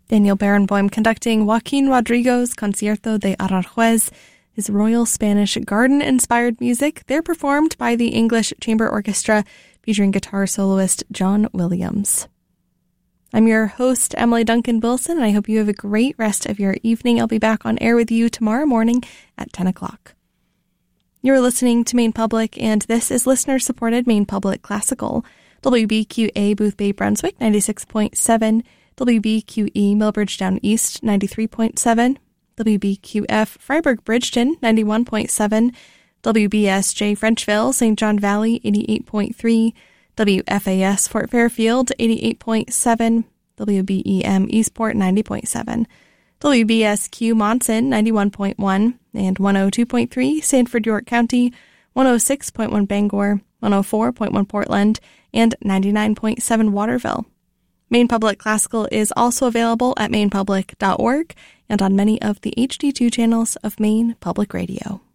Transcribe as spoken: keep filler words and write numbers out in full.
Daniel Barenboim conducting Joaquin Rodrigo's Concierto de Aranjuez, his Royal Spanish Garden-inspired music. They're performed by the English Chamber Orchestra, featuring guitar soloist John Williams. I'm your host, Emily Duncan Wilson, and I hope you have a great rest of your evening. I'll be back on air with you tomorrow morning at ten o'clock. You're listening to Maine Public, and this is listener-supported Maine Public Classical. W B Q A Boothbay Brunswick, ninety-six point seven. W B Q E Millbridge Down East, ninety-three point seven. W B Q F Freiburg Bridgeton, ninety-one point seven. W B S J Frenchville, Saint John Valley, eighty-eight point three. W F A S Fort Fairfield, eighty-eight point seven. W B E M Eastport, ninety point seven. W B S Q Monson, ninety-one point one. And one oh two point three Sanford York County, one oh six point one Bangor, one oh four point one Portland, and ninety-nine point seven Waterville. Maine Public Classical is also available at maine public dot org and on many of the H D two channels of Maine Public Radio.